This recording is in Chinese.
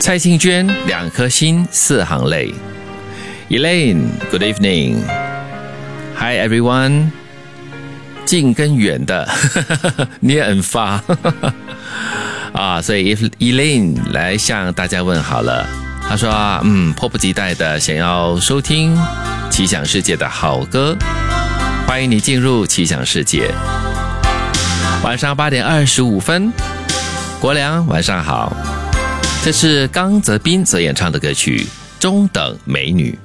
蔡幸娟2颗心4行泪。Elaine, good evening. Hi everyone. 近跟远的你也很发啊，所以 Elaine 来向大家问好了。他说迫不及待的想要收听奇想世界的好歌，欢迎你进入奇想世界。晚上8点25分，国良晚上好。这是刚泽斌所演唱的歌曲《中等美女》。